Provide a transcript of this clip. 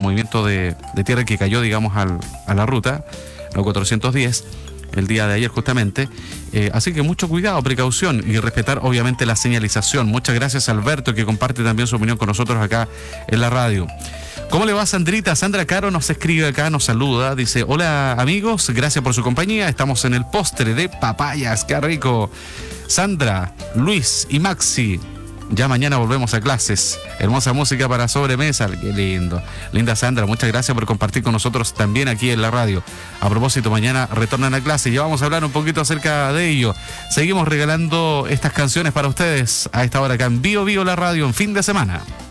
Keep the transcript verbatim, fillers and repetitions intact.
movimiento de, de tierra que cayó, digamos, al, a la ruta, la cuatrocientos diez, el día de ayer justamente. Eh, así que mucho cuidado, precaución y respetar obviamente la señalización. Muchas gracias a Alberto, que comparte también su opinión con nosotros acá en la radio. ¿Cómo le va, Sandrita? Sandra Caro nos escribe acá, nos saluda, dice: hola amigos, gracias por su compañía, estamos en el postre de papayas, qué rico. Sandra, Luis y Maxi, ya mañana volvemos a clases. Hermosa música para sobremesa. Qué lindo. Linda Sandra, muchas gracias por compartir con nosotros también aquí en la radio. A propósito, mañana retornan a clase y ya vamos a hablar un poquito acerca de ello. Seguimos regalando estas canciones para ustedes a esta hora acá en Bio Bio la radio en fin de semana.